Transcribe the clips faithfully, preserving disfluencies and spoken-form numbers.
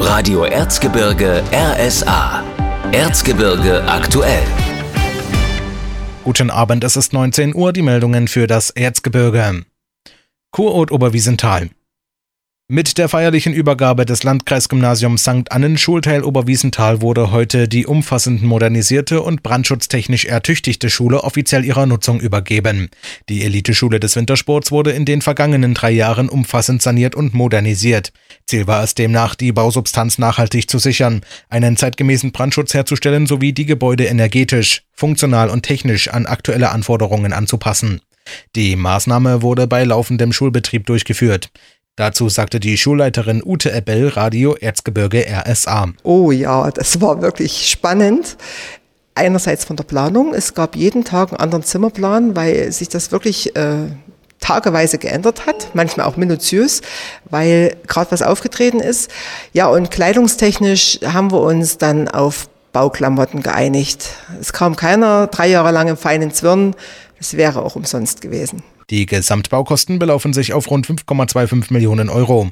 Radio Erzgebirge R S A. Erzgebirge aktuell. Guten Abend, es ist neunzehn Uhr, die Meldungen für das Erzgebirge. Kurort Oberwiesenthal. Mit der feierlichen Übergabe des Landkreisgymnasiums Sankt Annen Schulteil Oberwiesenthal wurde heute die umfassend modernisierte und brandschutztechnisch ertüchtigte Schule offiziell ihrer Nutzung übergeben. Die Eliteschule des Wintersports wurde in den vergangenen drei Jahren umfassend saniert und modernisiert. Ziel war es demnach, die Bausubstanz nachhaltig zu sichern, einen zeitgemäßen Brandschutz herzustellen sowie die Gebäude energetisch, funktional und technisch an aktuelle Anforderungen anzupassen. Die Maßnahme wurde bei laufendem Schulbetrieb durchgeführt. Dazu sagte die Schulleiterin Ute Ebbel Radio Erzgebirge R S A. Oh ja, das war wirklich spannend. Einerseits von der Planung. Es gab jeden Tag einen anderen Zimmerplan, weil sich das wirklich äh, tageweise geändert hat. Manchmal auch minutiös, weil gerade was aufgetreten ist. Ja, und kleidungstechnisch haben wir uns dann auf Bauklamotten geeinigt. Es kam keiner drei Jahre lang im feinen Zwirn. Das wäre auch umsonst gewesen. Die Gesamtbaukosten belaufen sich auf rund fünf Komma fünfundzwanzig Millionen Euro.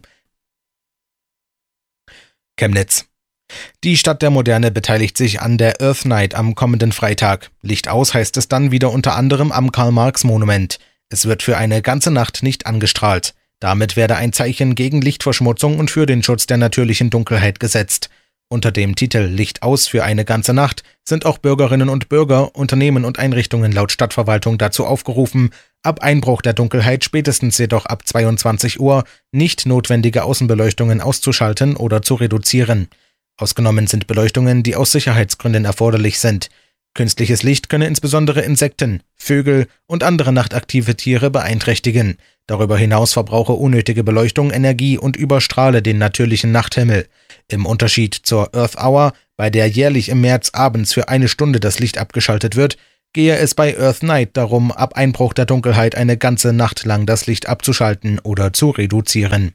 Chemnitz. Die Stadt der Moderne beteiligt sich an der Earth Night am kommenden Freitag. Licht aus heißt es dann wieder unter anderem am Karl-Marx-Monument. Es wird für eine ganze Nacht nicht angestrahlt. Damit werde ein Zeichen gegen Lichtverschmutzung und für den Schutz der natürlichen Dunkelheit gesetzt. Unter dem Titel Licht aus für eine ganze Nacht sind auch Bürgerinnen und Bürger, Unternehmen und Einrichtungen laut Stadtverwaltung dazu aufgerufen, ab Einbruch der Dunkelheit, spätestens jedoch ab zweiundzwanzig Uhr, nicht notwendige Außenbeleuchtungen auszuschalten oder zu reduzieren. Ausgenommen sind Beleuchtungen, die aus Sicherheitsgründen erforderlich sind. Künstliches Licht könne insbesondere Insekten, Vögel und andere nachtaktive Tiere beeinträchtigen. Darüber hinaus verbrauche unnötige Beleuchtung Energie und überstrahle den natürlichen Nachthimmel. Im Unterschied zur Earth Hour, bei der jährlich im März abends für eine Stunde das Licht abgeschaltet wird, gehe es bei Earth Night darum, ab Einbruch der Dunkelheit eine ganze Nacht lang das Licht abzuschalten oder zu reduzieren.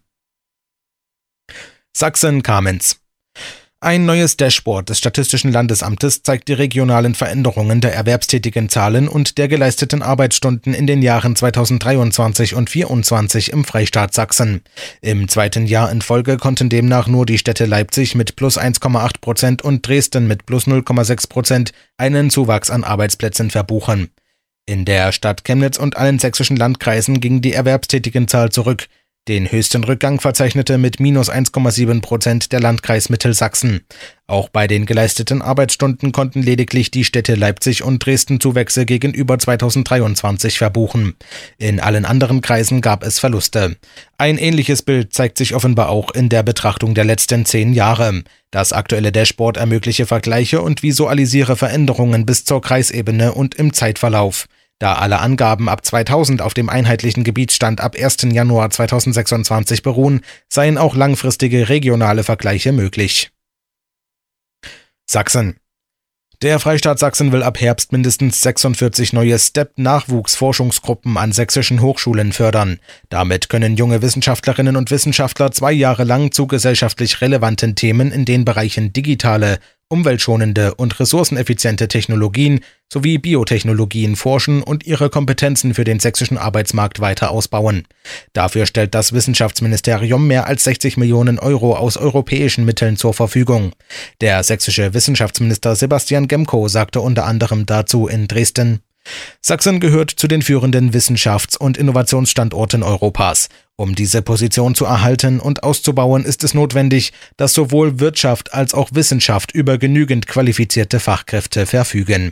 Sachsen-Kamenz. Ein neues Dashboard des Statistischen Landesamtes zeigt die regionalen Veränderungen der erwerbstätigen Zahlen und der geleisteten Arbeitsstunden in den Jahren zweitausenddreiundzwanzig und zweitausendvierundzwanzig im Freistaat Sachsen. Im zweiten Jahr in Folge konnten demnach nur die Städte Leipzig mit plus eins Komma acht Prozent und Dresden mit plus null Komma sechs Prozent einen Zuwachs an Arbeitsplätzen verbuchen. In der Stadt Chemnitz und allen sächsischen Landkreisen ging die Erwerbstätigenzahl zurück. Den höchsten Rückgang verzeichnete mit minus eins Komma sieben Prozent der Landkreis Mittelsachsen. Auch bei den geleisteten Arbeitsstunden konnten lediglich die Städte Leipzig und Dresden Zuwächse gegenüber zweitausenddreiundzwanzig verbuchen. In allen anderen Kreisen gab es Verluste. Ein ähnliches Bild zeigt sich offenbar auch in der Betrachtung der letzten zehn Jahre. Das aktuelle Dashboard ermögliche Vergleiche und visualisiere Veränderungen bis zur Kreisebene und im Zeitverlauf. Da alle Angaben ab zweitausend auf dem einheitlichen Gebietsstand ab ersten Januar zweitausendsechsundzwanzig beruhen, seien auch langfristige regionale Vergleiche möglich. Sachsen. Der Freistaat Sachsen will ab Herbst mindestens sechsundvierzig neue STEP-Nachwuchsforschungsgruppen an sächsischen Hochschulen fördern. Damit können junge Wissenschaftlerinnen und Wissenschaftler zwei Jahre lang zu gesellschaftlich relevanten Themen in den Bereichen digitale, umweltschonende und ressourceneffiziente Technologien sowie Biotechnologien forschen und ihre Kompetenzen für den sächsischen Arbeitsmarkt weiter ausbauen. Dafür stellt das Wissenschaftsministerium mehr als sechzig Millionen Euro aus europäischen Mitteln zur Verfügung. Der sächsische Wissenschaftsminister Sebastian Gemko sagte unter anderem dazu in Dresden: Sachsen gehört zu den führenden Wissenschafts- und Innovationsstandorten Europas. Um diese Position zu erhalten und auszubauen, ist es notwendig, dass sowohl Wirtschaft als auch Wissenschaft über genügend qualifizierte Fachkräfte verfügen.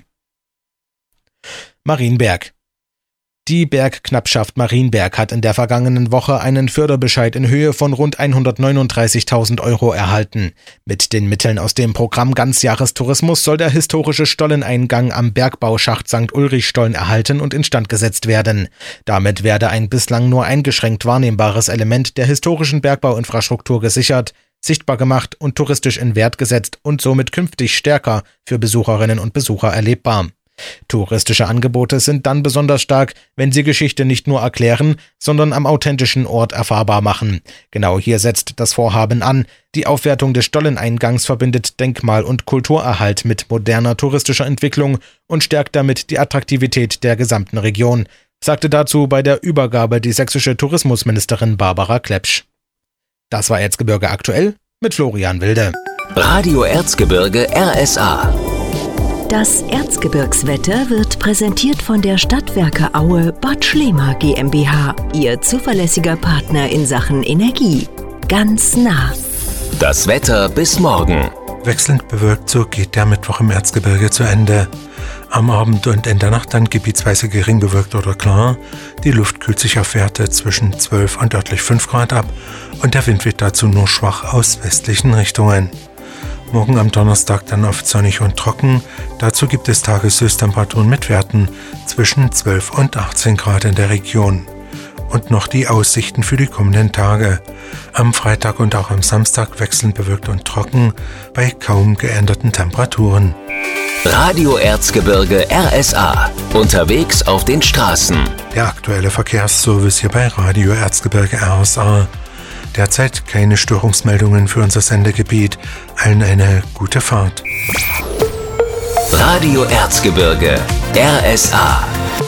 Marienberg. Die Bergknappschaft Marienberg hat in der vergangenen Woche einen Förderbescheid in Höhe von rund hundertneununddreißigtausend Euro erhalten. Mit den Mitteln aus dem Programm Ganzjahrestourismus soll der historische Stolleneingang am Bergbauschacht Sankt Ulrich-Stollen erhalten und instand gesetzt werden. Damit werde ein bislang nur eingeschränkt wahrnehmbares Element der historischen Bergbauinfrastruktur gesichert, sichtbar gemacht und touristisch in Wert gesetzt und somit künftig stärker für Besucherinnen und Besucher erlebbar. Touristische Angebote sind dann besonders stark, wenn sie Geschichte nicht nur erklären, sondern am authentischen Ort erfahrbar machen. Genau hier setzt das Vorhaben an. Die Aufwertung des Stolleneingangs verbindet Denkmal- und Kulturerhalt mit moderner touristischer Entwicklung und stärkt damit die Attraktivität der gesamten Region, sagte dazu bei der Übergabe die sächsische Tourismusministerin Barbara Klepsch. Das war Erzgebirge aktuell mit Florian Wilde. Radio Erzgebirge R S A. Das Erzgebirgswetter wird präsentiert von der Stadtwerke Aue Bad Schlema GmbH, Ihr zuverlässiger Partner in Sachen Energie. Ganz nah. Das Wetter bis morgen. Wechselnd bewölkt, so geht der Mittwoch im Erzgebirge zu Ende. Am Abend und in der Nacht dann gebietsweise gering bewölkt oder klar. Die Luft kühlt sich auf Werte zwischen zwölf und örtlich fünf Grad ab und der Wind weht dazu nur schwach aus westlichen Richtungen. Morgen am Donnerstag dann oft sonnig und trocken. Dazu gibt es Tageshöchsttemperaturen mit Werten zwischen zwölf und achtzehn Grad in der Region. Und noch die Aussichten für die kommenden Tage. Am Freitag und auch am Samstag wechselnd bewölkt und trocken bei kaum geänderten Temperaturen. Radio Erzgebirge R S A. Unterwegs auf den Straßen. Der aktuelle Verkehrsservice hier bei Radio Erzgebirge R S A. Derzeit keine Störungsmeldungen für unser Sendegebiet. Allen eine gute Fahrt. Radio Erzgebirge R S A.